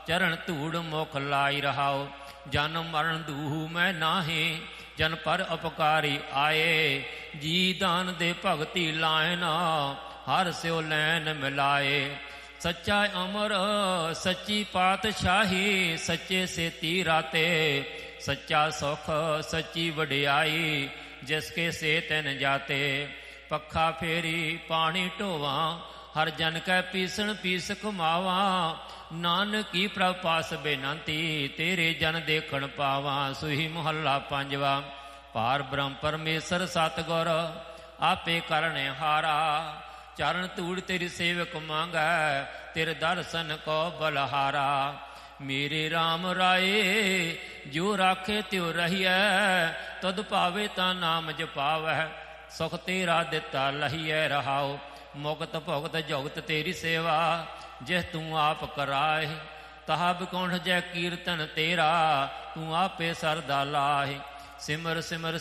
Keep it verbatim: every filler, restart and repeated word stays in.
ਚਰਨ ਧੂੜ ਮੁਖ ਲਾਈ ਰਹਾਓ। ਜਨਮ ਮਰਨ ਦੂਹ ਮੈਂ ਨਾਹੀ ਜਨ ਪਰ ਉਪਕਾਰੀ ਆਏ। ਜੀ ਦਾਨ ਦੇ ਭਗਤੀ ਲਾਇਨ ਹਰ ਸਿਓ ਲੈਨ ਮਿਲਾਏ। ਸੱਚਾ ਅਮਰ ਸੱਚੀ ਪਾਤਸ਼ਾਹੀ ਸੱਚੇ ਸੇਤੀ ਰਾਤੇ। ਸੱਚਾ ਸੁਖ ਸੱਚੀ ਵਡਿਆਈ ਜਿਸ ਕੇ ਸੇ ਤਿਨ ਜਾਤੇ। ਪੱਖਾ ਫੇਰੀ ਪਾਣੀ ਢੋਵਾਂ ਹਰ ਜਨ ਕੈ ਪੀਸਣ ਪੀਸ ਕਮਾਵਾਂ। ਨਾਨਕੀ ਪ੍ਰਭ ਪਾਸ ਬੇਨੰਤੀ ਤੇਰੇ ਜਨ ਦੇਖਣ ਪਾਵਾਂ। ਸੁਹੀ ਮੁਹੱਲਾ ਪੰਜਵਾ। ਪਾਰ ਬ੍ਰਹਮ ਪਰਮੇਸ਼ਰ ਸਤਿਗੁਰ ਆਪੇ ਕਰਨੇ ਹਾਰਾ। ਚਰਨ ਧੂੜ ਤੇਰੀ ਸੇਵਕ ਮੰਗੈ ਤੇਰੇ ਦਰਸ਼ਨ ਕੋ ਬਲਹਾਰਾ। ਮੇਰੇ ਰਾਮ ਰਾਏ ਜੋ ਰਾਖੇ ਤਿਉ ਰਹੀਐ। ਤਦ ਭਾਵੇ ਤਾਂ ਨਾਮ ਜਪਾਵੈ ਸੁਖ ਤੇਰਾ ਦਿੱਤਾ ਲਹੀਐ ਰਹਾਓ। ਮੁਕਤ ਭੁਗਤ ਜੁਗਤ ਤੇਰੀ ਸੇਵਾ ਜਿਹ ਤੂੰ ਆਪ ਕਰਾਏ। ਤਹਾ ਬਿਕੁੰਠ ਜੈ ਕੀਰਤਨ ਤੇਰਾ ਤੂੰ ਆਪੇ ਸਰਦਾ ਲਾਹੇ। ਸਿਮਰ ਸਿਮਰ